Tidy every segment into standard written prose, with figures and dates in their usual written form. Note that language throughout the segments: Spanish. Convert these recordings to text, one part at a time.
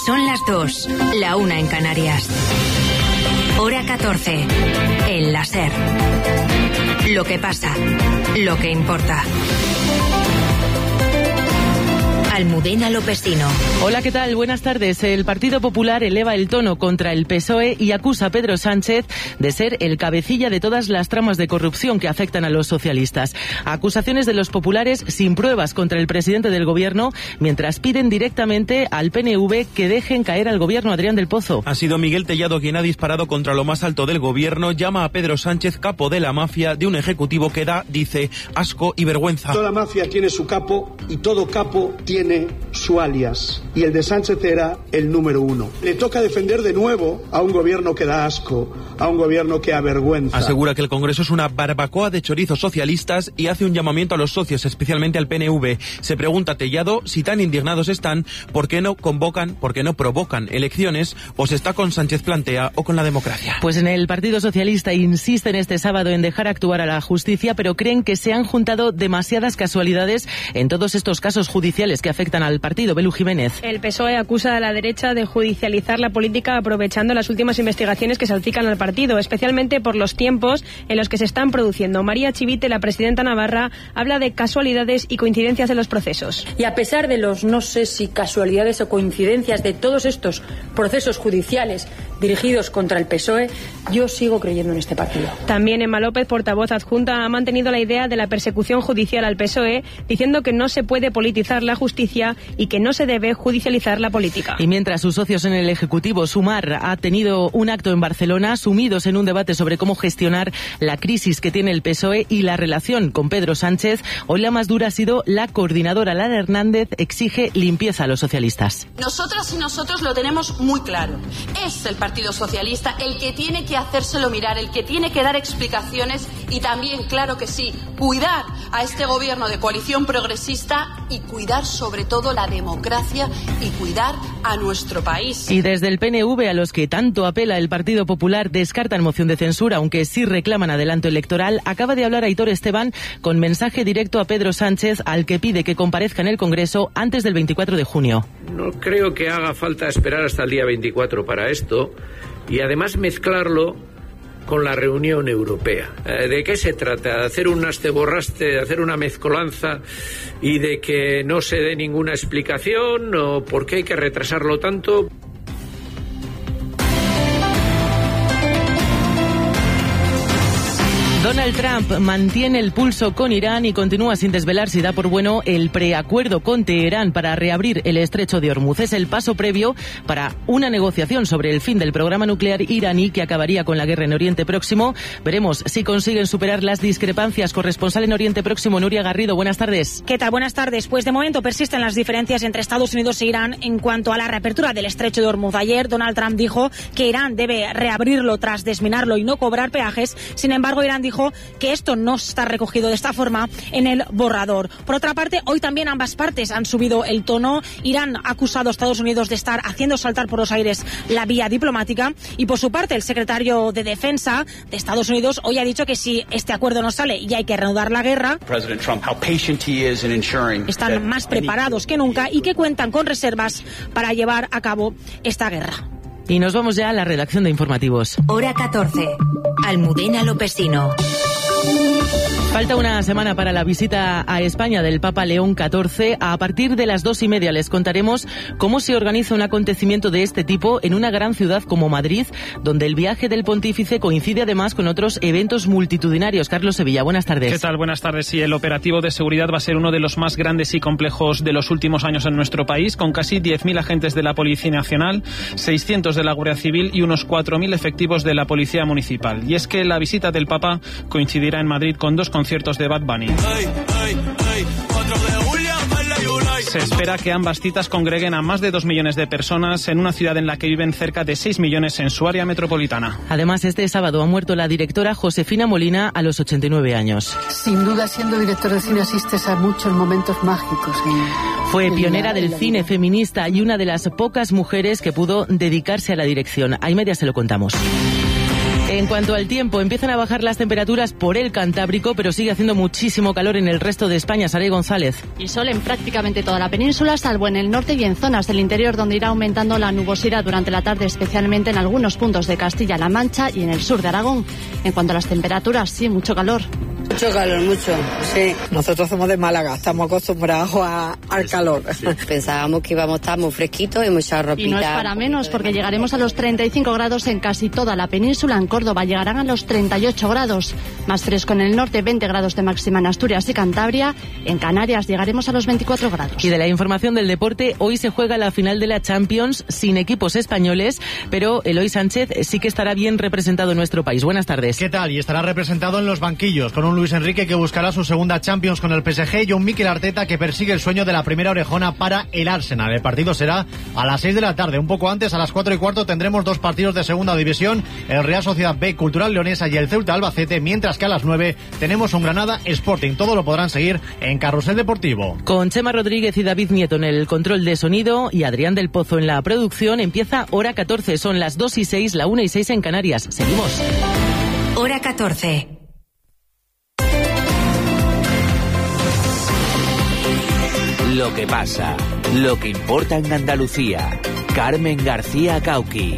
Son las 2, la 1 en Canarias. Hora 14, en la SER. Lo que pasa, lo que importa. Almudena Lopesino. Hola, ¿qué tal? Buenas tardes. El Partido Popular eleva el tono contra el PSOE y acusa a Pedro Sánchez de ser el cabecilla de todas las tramas de corrupción que afectan a los socialistas. Acusaciones de los populares sin pruebas contra el presidente del gobierno, mientras piden directamente al PNV que dejen caer al gobierno Adrián del Pozo. Ha sido Miguel Tellado quien ha disparado contra lo más alto del gobierno, llama a Pedro Sánchez capo de la mafia de un ejecutivo que da, dice, asco y vergüenza. Toda mafia tiene su capo y todo capo tiene su alias, y el de Sánchez era el número 1. Le toca defender de nuevo a un gobierno que da asco, a un gobierno que avergüenza. Asegura que el Congreso es una barbacoa de chorizos socialistas y hace un llamamiento a los socios, especialmente al PNV. Se pregunta Tellado si tan indignados están, ¿por qué no convocan, por qué no provocan elecciones, o se está con Sánchez plantea o con la democracia? Pues en el Partido Socialista insisten este sábado en dejar actuar a la justicia, pero creen que se han juntado demasiadas casualidades en todos estos casos judiciales que afectan al partido. Belu Jiménez. El PSOE acusa a la derecha de judicializar la política aprovechando las últimas investigaciones que salpican al partido, especialmente por los tiempos en los que se están produciendo. María Chivite, la presidenta navarra, habla de casualidades y coincidencias de los procesos. Y a pesar de los, no sé si casualidades o coincidencias de todos estos procesos judiciales dirigidos contra el PSOE, yo sigo creyendo en este partido. También Emma López, portavoz adjunta, ha mantenido la idea de la persecución judicial al PSOE, diciendo que no se puede politizar la justicia y que no se debe judicializar la política. Y mientras sus socios en el Ejecutivo, Sumar, ha tenido un acto en Barcelona, sumidos en un debate sobre cómo gestionar la crisis que tiene el PSOE y la relación con Pedro Sánchez, hoy la más dura ha sido la coordinadora Lara Hernández, exige limpieza a los socialistas. Nosotras y nosotros lo tenemos muy claro. Es el Partido Socialista el que tiene que hacérselo mirar, el que tiene que dar explicaciones y también, claro que sí, cuidar a este gobierno de coalición progresista y cuidar sobre todo la democracia y cuidar a nuestro país. Y desde el PNV, a los que tanto apela el Partido Popular, descartan moción de censura, aunque sí reclaman adelanto electoral. Acaba de hablar Aitor Esteban con mensaje directo a Pedro Sánchez, al que pide que comparezca en el Congreso antes del 24 de junio. No creo que haga falta esperar hasta el día 24 para esto y además mezclarlo con la reunión europea. ¿De qué se trata? ¿De hacer un asteborraste, de hacer una mezcolanza y de que no se dé ninguna explicación? ¿O por qué hay que retrasarlo tanto? Donald Trump mantiene el pulso con Irán y continúa sin desvelar si da por bueno el preacuerdo con Teherán para reabrir el estrecho de Hormuz. Es el paso previo para una negociación sobre el fin del programa nuclear iraní que acabaría con la guerra en Oriente Próximo. Veremos si consiguen superar las discrepancias. Corresponsal en Oriente Próximo, Nuria Garrido, buenas tardes. ¿Qué tal? Buenas tardes. Pues de momento persisten las diferencias entre Estados Unidos e Irán en cuanto a la reapertura del estrecho de Hormuz. Ayer Donald Trump dijo que Irán debe reabrirlo tras desminarlo y no cobrar peajes. Sin embargo, Irán dijo que esto no está recogido de esta forma en el borrador. Por otra parte, hoy también ambas partes han subido el tono. Irán ha acusado a Estados Unidos de estar haciendo saltar por los aires la vía diplomática y por su parte el secretario de Defensa de Estados Unidos hoy ha dicho que si este acuerdo no sale y hay que reanudar la guerra, están más preparados que nunca y que cuentan con reservas para llevar a cabo esta guerra. Y nos vamos ya a la redacción de informativos. Hora 14. Almudena Lopesino. Falta una semana para la visita a España del Papa León XIV. A partir de las 2:30 les contaremos cómo se organiza un acontecimiento de este tipo en una gran ciudad como Madrid, donde el viaje del pontífice coincide además con otros eventos multitudinarios. Carlos Sevilla, buenas tardes. ¿Qué tal? Buenas tardes. Sí, el operativo de seguridad va a ser uno de los más grandes y complejos de los últimos años en nuestro país, con casi 10.000 agentes de la Policía Nacional, 600 de la Guardia Civil y unos 4.000 efectivos de la Policía Municipal. Y es que la visita del Papa coincidirá en Madrid con dos conciertos de Bad Bunny. Se espera que ambas citas congreguen a más de 2 millones de personas en una ciudad en la que viven cerca de 6 millones en su área metropolitana. Además, este sábado ha muerto la directora Josefina Molina a los 89 años. Sin duda, siendo director de cine asistes a muchos momentos mágicos. Fue pionera del cine feminista y una de las pocas mujeres que pudo dedicarse a la dirección. A y media se lo contamos. En cuanto al tiempo, empiezan a bajar las temperaturas por el Cantábrico, pero sigue haciendo muchísimo calor en el resto de España. Saray González. Y sol en prácticamente toda la península, salvo en el norte y en zonas del interior, donde irá aumentando la nubosidad durante la tarde, especialmente en algunos puntos de Castilla-La Mancha y en el sur de Aragón. En cuanto a las temperaturas, sí, mucho calor. Mucho calor, mucho, sí. Nosotros somos de Málaga, estamos acostumbrados al calor. Sí. Pensábamos que íbamos a estar muy fresquitos y mucha ropita. Y no es para menos, porque llegaremos a los 35 grados en casi toda la península. En Córdoba llegarán a los 38 grados. Más fresco en el norte, 20 grados de máxima en Asturias y Cantabria. En Canarias llegaremos a los 24 grados. Y de la información del deporte, hoy se juega la final de la Champions sin equipos españoles, pero Eloy Sánchez sí que estará bien representado en nuestro país. Buenas tardes. ¿Qué tal? Y estará representado en los banquillos, con un Luis Enrique que buscará su segunda Champions con el PSG y un Mikel Arteta que persigue el sueño de la primera orejona para el Arsenal. El partido será a las 6 de la tarde. Un poco antes, a las 4:15, tendremos dos partidos de segunda división, el Real Sociedad B Cultural Leonesa y el Ceuta Albacete, mientras que a las 9 tenemos un Granada Sporting. Todo lo podrán seguir en Carrusel Deportivo. Con Chema Rodríguez y David Nieto en el control de sonido y Adrián del Pozo en la producción, empieza Hora 14. Son las 2:06, la 1:06 en Canarias. Seguimos. Hora 14. Lo que pasa, lo que importa en Andalucía. Carmen García Cauqui.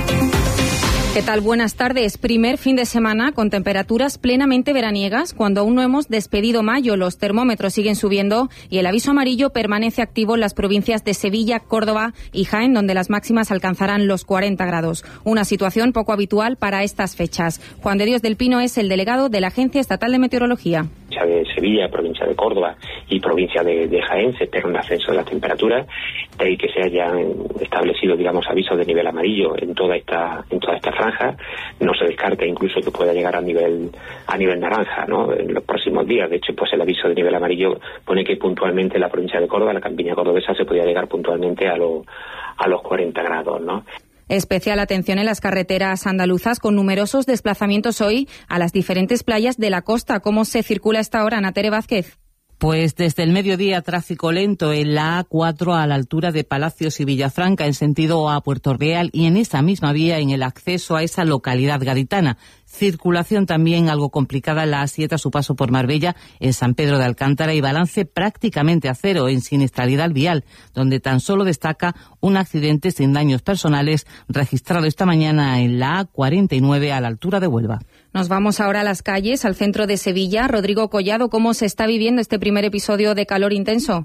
¿Qué tal? Buenas tardes. Primer fin de semana con temperaturas plenamente veraniegas, cuando aún no hemos despedido mayo. Los termómetros siguen subiendo y el aviso amarillo permanece activo en las provincias de Sevilla, Córdoba y Jaén, donde las máximas alcanzarán los 40 grados. Una situación poco habitual para estas fechas. Juan de Dios del Pino es el delegado de la Agencia Estatal de Meteorología. De Sevilla, provincia de Córdoba y provincia de Jaén se espera un ascenso de las temperaturas, de ahí que se hayan establecido, digamos, avisos de nivel amarillo en toda esta franja. No se descarta incluso que pueda llegar a nivel naranja, ¿no?, en los próximos días. De hecho, pues el aviso de nivel amarillo pone que puntualmente la provincia de Córdoba, la campiña cordobesa, se podía llegar puntualmente a los 40 grados, ¿no? Especial atención en las carreteras andaluzas, con numerosos desplazamientos hoy a las diferentes playas de la costa. ¿Cómo se circula a esta hora, Ana Tere Vázquez? Pues desde el mediodía, tráfico lento en la A4 a la altura de Palacios y Villafranca en sentido a Puerto Real, y en esa misma vía en el acceso a esa localidad gaditana. Circulación también algo complicada en la A7 a su paso por Marbella, en San Pedro de Alcántara, y balance prácticamente a cero en siniestralidad vial, donde tan solo destaca un accidente sin daños personales registrado esta mañana en la A49 a la altura de Huelva. Nos vamos ahora a las calles, al centro de Sevilla. Rodrigo Collado, ¿cómo se está viviendo este primer episodio de calor intenso?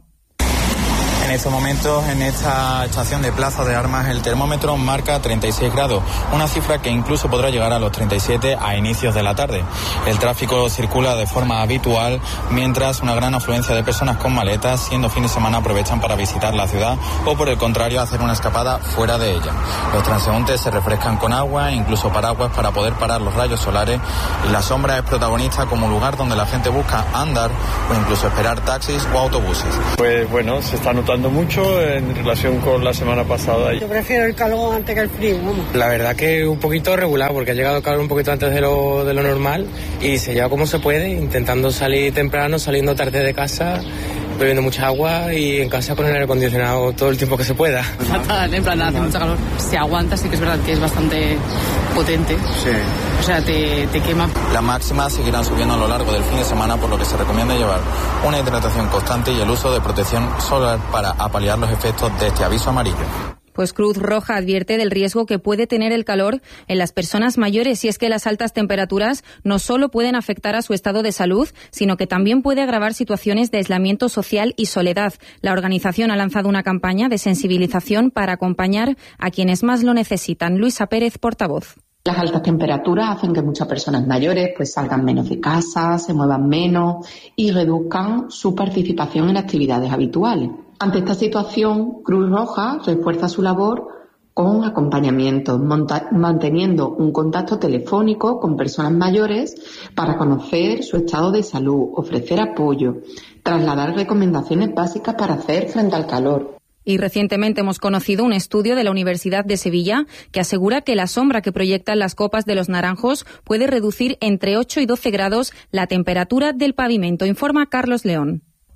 En estos momentos, en esta estación de Plaza de Armas, el termómetro marca 36 grados, una cifra que incluso podrá llegar a los 37 a inicios de la tarde. El tráfico circula de forma habitual, mientras una gran afluencia de personas con maletas, siendo fin de semana, aprovechan para visitar la ciudad o, por el contrario, hacer una escapada fuera de ella. Los transeúntes se refrescan con agua e incluso paraguas para poder parar los rayos solares, y la sombra es protagonista como lugar donde la gente busca andar o incluso esperar taxis o autobuses. Pues bueno, se está notando mucho en relación con la semana pasada. Yo prefiero el calor antes que el frío, vamos. La verdad que un poquito regular, porque ha llegado el calor un poquito antes de lo normal, y se lleva como se puede, intentando salir temprano, saliendo tarde de casa, bebiendo mucha agua y en casa con el aire acondicionado todo el tiempo que se pueda. Fatal, en plan, hace mucho calor. Se aguanta, sí que es verdad que es bastante potente. Sí. O sea, te quema. Las máximas seguirán subiendo a lo largo del fin de semana, por lo que se recomienda llevar una hidratación constante y el uso de protección solar para apalear los efectos de este aviso amarillo. Pues Cruz Roja advierte del riesgo que puede tener el calor en las personas mayores, y es que las altas temperaturas no solo pueden afectar a su estado de salud, sino que también puede agravar situaciones de aislamiento social y soledad. La organización ha lanzado una campaña de sensibilización para acompañar a quienes más lo necesitan. Luisa Pérez, portavoz. Las altas temperaturas hacen que muchas personas mayores pues salgan menos de casa, se muevan menos y reduzcan su participación en actividades habituales. Ante esta situación, Cruz Roja refuerza su labor con acompañamiento, manteniendo un contacto telefónico con personas mayores para conocer su estado de salud, ofrecer apoyo, trasladar recomendaciones básicas para hacer frente al calor. Y recientemente hemos conocido un estudio de la Universidad de Sevilla que asegura que la sombra que proyectan las copas de los naranjos puede reducir entre 8 y 12 grados la temperatura del pavimento, informa Carlos León.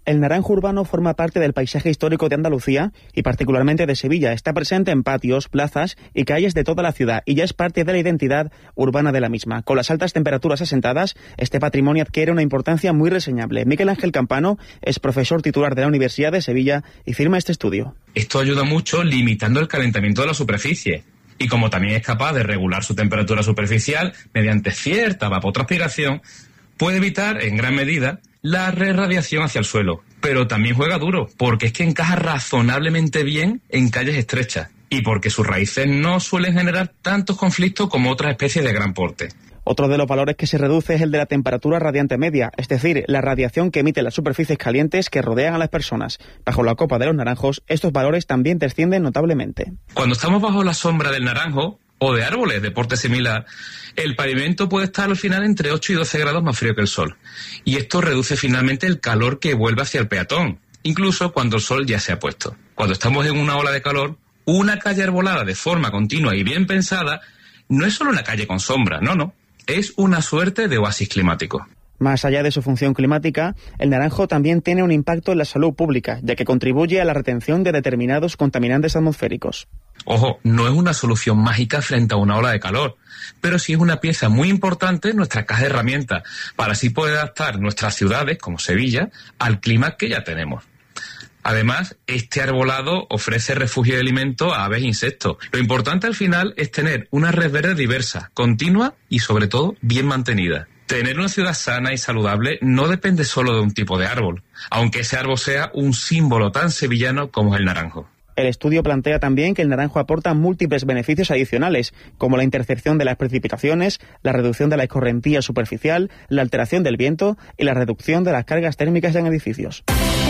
El naranjo urbano forma parte del paisaje histórico de Andalucía y particularmente de Sevilla. Está presente en patios, plazas y calles de toda la ciudad y ya es parte de la identidad urbana de la misma. Con las altas temperaturas asentadas, este patrimonio adquiere una importancia muy reseñable. Miguel Ángel Campano es profesor titular de la Universidad de Sevilla y firma este estudio. Esto ayuda mucho limitando el calentamiento de la superficie. Y como también es capaz de regular su temperatura superficial mediante cierta evapotranspiración, puede evitar en gran medida la rerradiación hacia el suelo. Pero también juega duro, porque es que encaja razonablemente bien en calles estrechas y porque sus raíces no suelen generar tantos conflictos como otras especies de gran porte. Otro de los valores que se reduce es el de la temperatura radiante media, es decir, la radiación que emiten las superficies calientes que rodean a las personas. Bajo la copa de los naranjos, estos valores también descienden notablemente. Cuando estamos bajo la sombra del naranjo o de árboles de porte similar, el pavimento puede estar al final entre 8 y 12 grados más frío que el sol. Y esto reduce finalmente el calor que vuelve hacia el peatón, incluso cuando el sol ya se ha puesto. Cuando estamos en una ola de calor, una calle arbolada de forma continua y bien pensada no es solo una calle con sombra, no. Es una suerte de oasis climático. Más allá de su función climática, el naranjo también tiene un impacto en la salud pública, ya que contribuye a la retención de determinados contaminantes atmosféricos. Ojo, no es una solución mágica frente a una ola de calor, pero sí es una pieza muy importante en nuestra caja de herramientas, para así poder adaptar nuestras ciudades, como Sevilla, al clima que ya tenemos. Además, este arbolado ofrece refugio de alimento a aves e insectos. Lo importante al final es tener una red verde diversa, continua y sobre todo bien mantenida. Tener una ciudad sana y saludable no depende solo de un tipo de árbol, aunque ese árbol sea un símbolo tan sevillano como es el naranjo. El estudio plantea también que el naranjo aporta múltiples beneficios adicionales, como la intercepción de las precipitaciones, la reducción de la escorrentía superficial, la alteración del viento y la reducción de las cargas térmicas en edificios.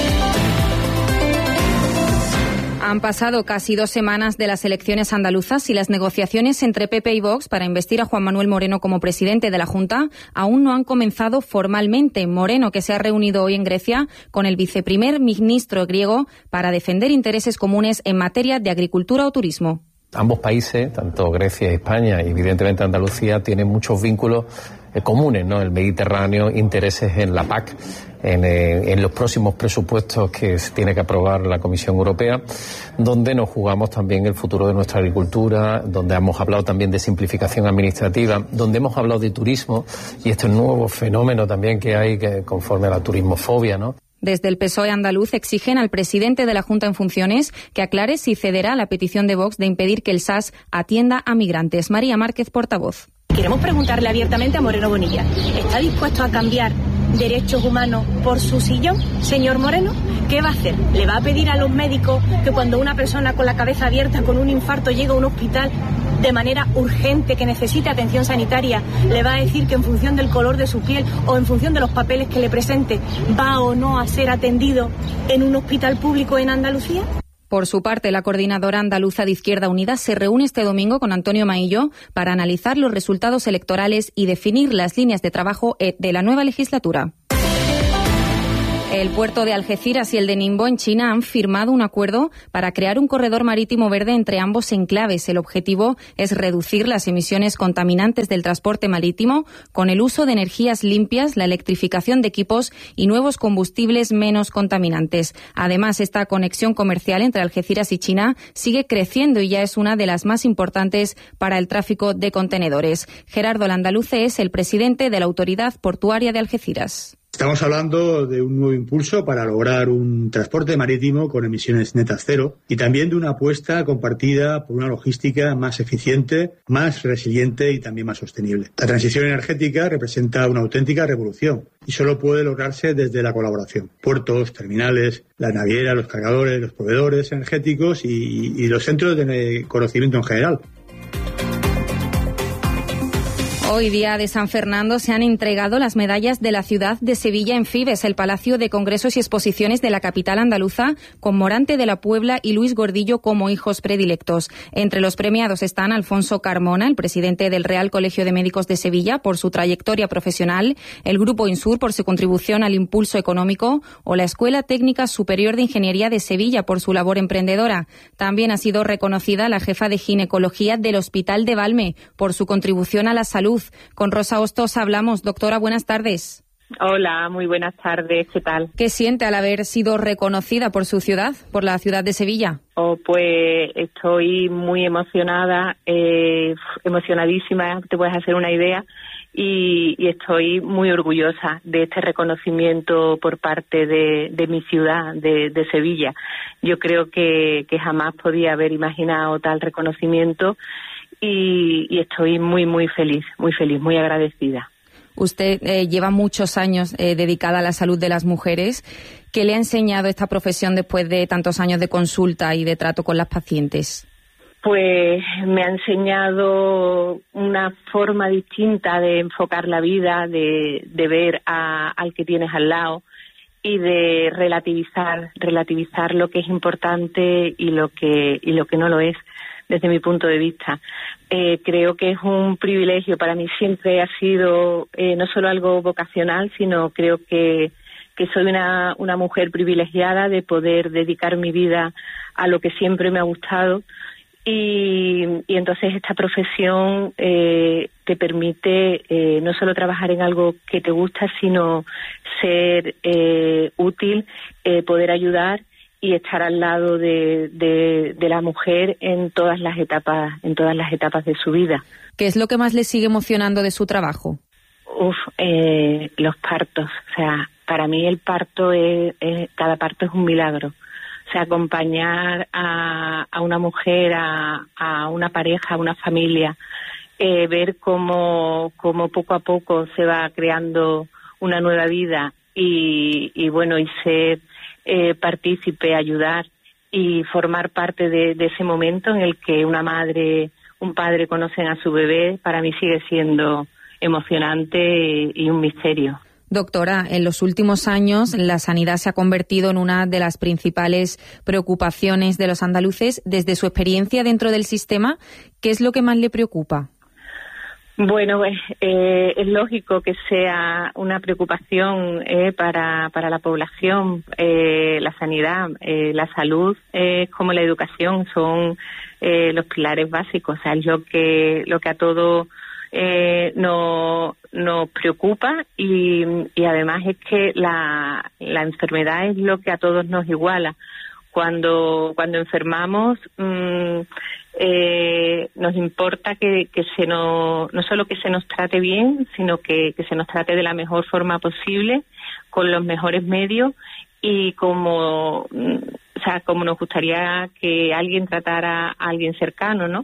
Han pasado casi 2 semanas de las elecciones andaluzas y las negociaciones entre PP y Vox para investir a Juan Manuel Moreno como presidente de la Junta aún no han comenzado formalmente. Moreno, que se ha reunido hoy en Grecia con el viceprimer ministro griego para defender intereses comunes en materia de agricultura o turismo. Ambos países, tanto Grecia y España y evidentemente Andalucía, tienen muchos vínculos comunes, ¿no? El Mediterráneo, intereses en la PAC, en los próximos presupuestos que se tiene que aprobar la Comisión Europea, donde nos jugamos también el futuro de nuestra agricultura, donde hemos hablado también de simplificación administrativa, donde hemos hablado de turismo y este nuevo fenómeno también que hay que conforme a la turismofobia, ¿no? Desde el PSOE andaluz exigen al presidente de la Junta en funciones que aclare si cederá a la petición de Vox de impedir que el SAS atienda a migrantes. María Márquez, portavoz. Queremos preguntarle abiertamente a Moreno Bonilla, ¿está dispuesto a cambiar derechos humanos por su sillón, señor Moreno? ¿Qué va a hacer? ¿Le va a pedir a los médicos que cuando una persona con la cabeza abierta, con un infarto, llega a un hospital de manera urgente, que necesite atención sanitaria, le va a decir que en función del color de su piel o en función de los papeles que le presente, va o no a ser atendido en un hospital público en Andalucía? Por su parte, la coordinadora andaluza de Izquierda Unida se reúne este domingo con Antonio Maillo para analizar los resultados electorales y definir las líneas de trabajo de la nueva legislatura. El puerto de Algeciras y el de Ningbo en China han firmado un acuerdo para crear un corredor marítimo verde entre ambos enclaves. El objetivo es reducir las emisiones contaminantes del transporte marítimo con el uso de energías limpias, la electrificación de equipos y nuevos combustibles menos contaminantes. Además, esta conexión comercial entre Algeciras y China sigue creciendo y ya es una de las más importantes para el tráfico de contenedores. Gerardo Landaluce es el presidente de la Autoridad Portuaria de Algeciras. Estamos hablando de un nuevo impulso para lograr un transporte marítimo con emisiones netas cero y también de una apuesta compartida por una logística más eficiente, más resiliente y también más sostenible. La transición energética representa una auténtica revolución y solo puede lograrse desde la colaboración. Puertos, terminales, la naviera, los cargadores, los proveedores energéticos y los centros de conocimiento en general. Hoy, día de San Fernando, se han entregado las medallas de la ciudad de Sevilla en Fibes, el Palacio de Congresos y Exposiciones de la capital andaluza, con Morante de la Puebla y Luis Gordillo como hijos predilectos. Entre los premiados están Alfonso Carmona, el presidente del Real Colegio de Médicos de Sevilla, por su trayectoria profesional, el Grupo Insur por su contribución al impulso económico o la Escuela Técnica Superior de Ingeniería de Sevilla por su labor emprendedora. También ha sido reconocida la jefa de ginecología del Hospital de Valme por su contribución a la salud. Con Rosa Hostos hablamos. Doctora, buenas tardes. Hola, muy buenas tardes, ¿qué tal? ¿Qué siente al haber sido reconocida por su ciudad, por la ciudad de Sevilla? Pues estoy muy emocionada, emocionadísima, te puedes hacer una idea, y estoy muy orgullosa de este reconocimiento por parte de mi ciudad, de Sevilla. Yo creo que jamás podía haber imaginado tal reconocimiento y estoy muy feliz, muy agradecida. Usted lleva muchos años dedicada a la salud de las mujeres. ¿Qué le ha enseñado esta profesión después de tantos años de consulta y de trato con las pacientes? Pues me ha enseñado una forma distinta de enfocar la vida, de ver al que tienes al lado y de relativizar lo que es importante y lo que no lo es, desde mi punto de vista. Creo que es un privilegio, para mí siempre ha sido no solo algo vocacional, sino creo que soy una mujer privilegiada de poder dedicar mi vida a lo que siempre me ha gustado y entonces esta profesión te permite no solo trabajar en algo que te gusta, sino ser útil, poder ayudar y estar al lado de la mujer en todas las etapas de su vida. ¿Qué es lo que más le sigue emocionando de su trabajo? Los partos. O sea, para mí el parto cada parto es un milagro. O sea, acompañar a una mujer, a una pareja, a una familia, ver cómo poco a poco se va creando una nueva vida y ser partícipe, ayudar y formar parte de ese momento en el que una madre, un padre conocen a su bebé, para mí sigue siendo emocionante y un misterio. Doctora, en los últimos años la sanidad se ha convertido en una de las principales preocupaciones de los andaluces. Desde su experiencia dentro del sistema, ¿qué es lo que más le preocupa? Bueno, es lógico que sea una preocupación para la población. La sanidad, la salud, como la educación, son los pilares básicos. O sea, es lo que a todos nos preocupa y además es que la enfermedad es lo que a todos nos iguala. Cuando enfermamos, nos importa que no solo que se nos trate bien, sino que se nos trate de la mejor forma posible, con los mejores medios y como nos gustaría que alguien tratara a alguien cercano, ¿no?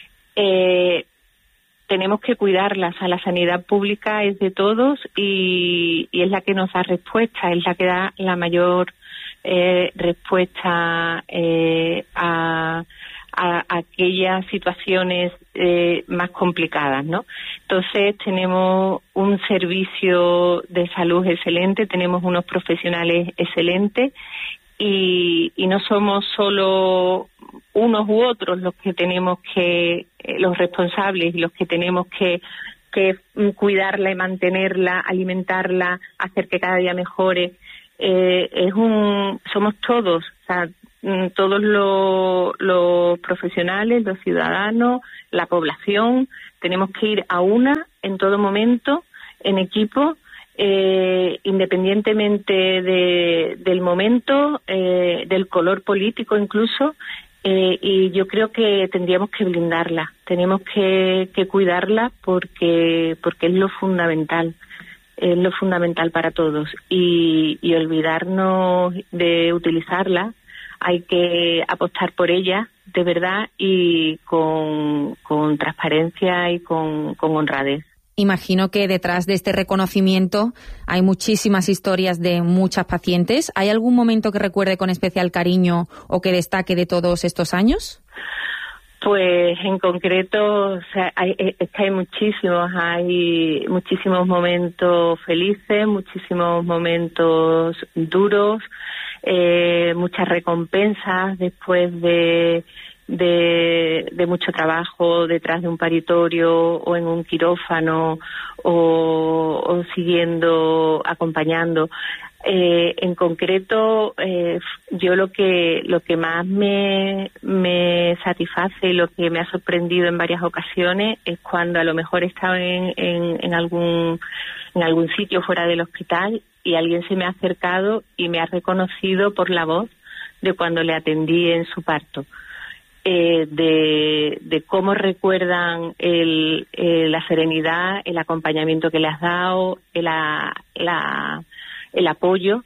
Tenemos que cuidarla. O sea, la sanidad pública es de todos y es la que nos da respuesta, es la que da la mayor respuesta a aquellas situaciones más complicadas, ¿no? Entonces tenemos un servicio de salud excelente, tenemos unos profesionales excelentes y no somos solo unos u otros los que tenemos los responsables y los que tenemos que cuidarla y mantenerla, alimentarla, hacer que cada día mejore. Somos todos, o sea, todos los profesionales, los ciudadanos, la población, tenemos que ir a una en todo momento, en equipo, independientemente del momento, del color político incluso, y yo creo que tendríamos que blindarla, tenemos que cuidarla porque es lo fundamental. Es lo fundamental para todos y olvidarnos de utilizarla. Hay que apostar por ella de verdad y con transparencia y con honradez. Imagino que detrás de este reconocimiento hay muchísimas historias de muchas pacientes. ¿Hay algún momento que recuerde con especial cariño o que destaque de todos estos años? Pues en concreto, o sea, hay muchísimos momentos felices, muchísimos momentos duros, muchas recompensas después de mucho trabajo detrás de un paritorio o en un quirófano o siguiendo, acompañando. En concreto, yo lo que más me satisface y lo que me ha sorprendido en varias ocasiones es cuando a lo mejor he estado en algún sitio fuera del hospital y alguien se me ha acercado y me ha reconocido por la voz de cuando le atendí en su parto. De cómo recuerdan la serenidad, el acompañamiento que le has dado, el apoyo,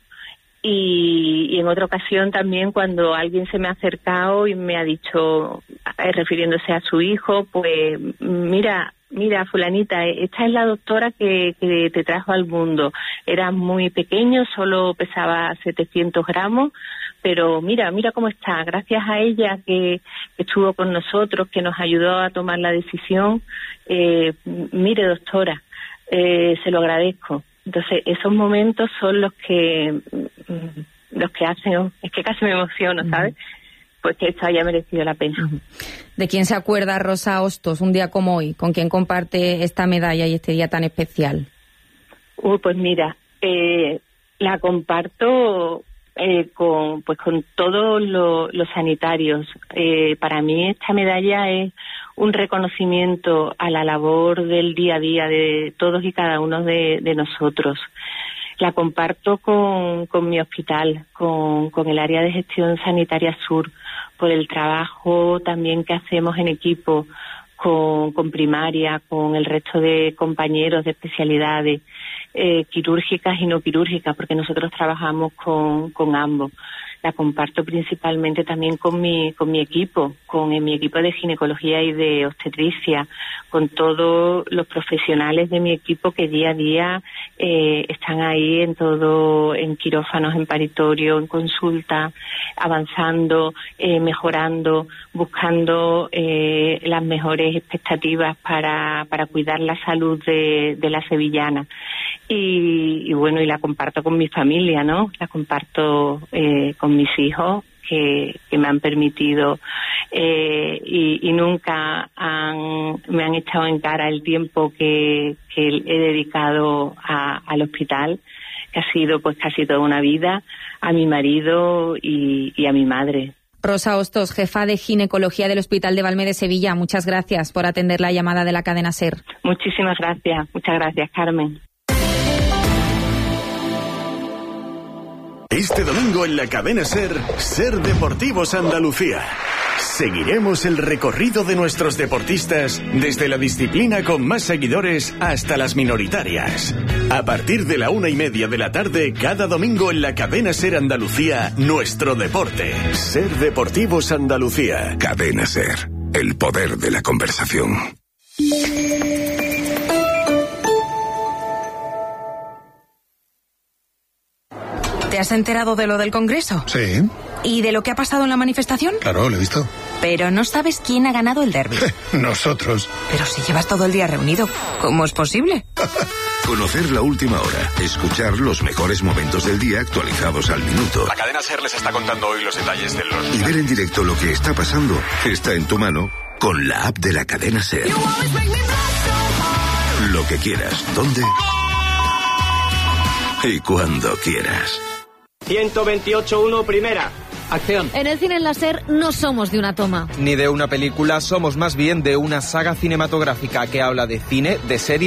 y en otra ocasión también cuando alguien se me ha acercado y me ha dicho, refiriéndose a su hijo, pues mira fulanita, esta es la doctora que te trajo al mundo, era muy pequeño, solo pesaba 700 gramos, pero mira cómo está, gracias a ella que estuvo con nosotros, que nos ayudó a tomar la decisión, mire doctora, se lo agradezco. Entonces, esos momentos son los que hacen, es que casi me emociono, ¿sabes? Pues que esto haya merecido la pena. ¿De quién se acuerda Rosa Hostos un día como hoy? ¿Con quién comparte esta medalla y este día tan especial? Pues mira, la comparto con todos los sanitarios. Para mí esta medalla es un reconocimiento a la labor del día a día de todos y cada uno de nosotros. La comparto con mi hospital, con el área de gestión sanitaria sur, por el trabajo también que hacemos en equipo con primaria, con el resto de compañeros de especialidades quirúrgicas y no quirúrgicas, porque nosotros trabajamos con ambos. La comparto principalmente también con mi equipo, mi equipo de ginecología y de obstetricia, con todos los profesionales de mi equipo que día a día están ahí en quirófanos, en paritorio, en consulta, avanzando, mejorando, buscando las mejores expectativas para cuidar la salud de la sevillana. Y bueno, y la comparto con mi familia, ¿no? La comparto con mis hijos que me han permitido y nunca me han echado en cara el tiempo que he dedicado al hospital, que ha sido pues casi toda una vida, a mi marido y a mi madre. Rosa Hostos, jefa de ginecología del Hospital de Valme de Sevilla, muchas gracias por atender la llamada de la cadena SER. Muchísimas gracias, muchas gracias, Carmen. Este domingo en la cadena SER Deportivos Andalucía. Seguiremos el recorrido de nuestros deportistas desde la disciplina con más seguidores hasta las minoritarias. A partir de la 1:30 de la tarde, cada domingo en la cadena SER Andalucía, nuestro deporte. SER Deportivos Andalucía. Cadena SER, el poder de la conversación. ¿Te has enterado de lo del Congreso? Sí. ¿Y de lo que ha pasado en la manifestación? Claro, lo he visto. Pero no sabes quién ha ganado el derbi. Nosotros. Pero si llevas todo el día reunido, ¿cómo es posible? Conocer la última hora, escuchar los mejores momentos del día actualizados al minuto. La cadena SER les está contando hoy los detalles de los... Y ver en directo lo que está pasando está en tu mano con la app de la cadena SER. Lo que quieras, ¿dónde? Y cuando quieras. 128.1 primera. Acción. En el cine en la SER no somos de una toma. Ni de una película, somos más bien de una saga cinematográfica que habla de cine, de series